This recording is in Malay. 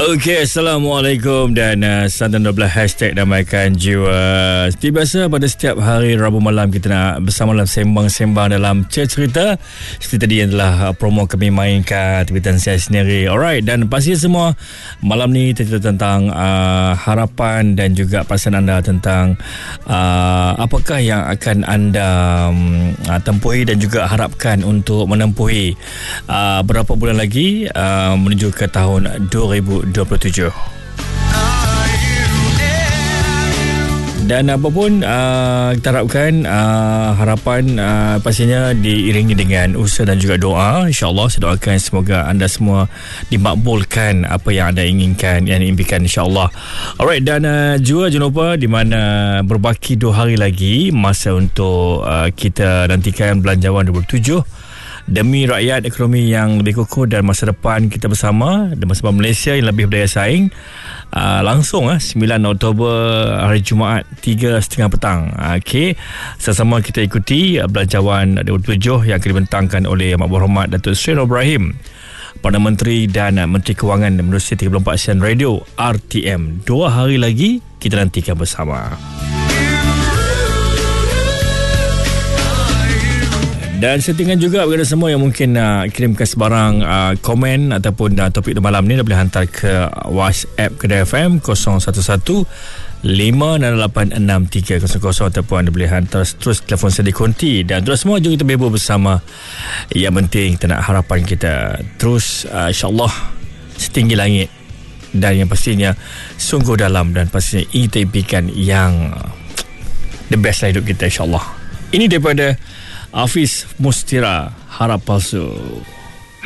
Okey, Assalamualaikum dan Santan 12 hashtag damaikan jiwa. Seperti biasa pada setiap hari Rabu malam kita nak bersama dalam sembang-sembang dalam cerita. Seperti tadi yang telah promo kami mainkan aktiviti saya sendiri. Alright, dan pastinya semua malam ni cerita tentang harapan dan juga perasaan anda tentang apakah yang akan anda tempuhi dan juga harapkan untuk menempuhi berapa bulan lagi menuju ke tahun 2027. Dan apapun kita harapkan harapan pastinya diiringi dengan usaha dan juga doa. InsyaAllah saya doakan semoga anda semua dimakbulkan apa yang anda inginkan, yang diimpikan, insyaAllah. Alright, dan jangan lupa di mana berbaki 2 hari lagi masa untuk kita nantikan Belanjawan 2027 demi rakyat, ekonomi yang lebih kukuh dan masa depan kita bersama dan masa depan Malaysia yang lebih berdaya saing. Langsung 9 Oktober hari Jumaat 3.30 petang. Okey, sama-sama kita ikuti Belanjawan 2027 yang akan dibentangkan oleh Yang Berhormat Datuk Seri Ibrahim, Perdana Menteri dan Menteri Kewangan menerusi 34 stesen radio RTM. 2 hari lagi kita nantikan bersama. Dan settingan juga kepada semua yang mungkin kirimkan sebarang komen ataupun topik malam ni, dah boleh hantar ke WhatsApp Kedah FM 011-568-6300 ataupun anda boleh hantar terus telefon saya dikunci. Dan terus semua jom kita berhibur bersama. Yang penting kita nak harapan kita terus insyaAllah setinggi langit dan yang pastinya sungguh dalam, dan pastinya ini kita impikan yang the best lah hidup kita, insyaAllah. Ini daripada Hafiz Mustira, Harap Palsu.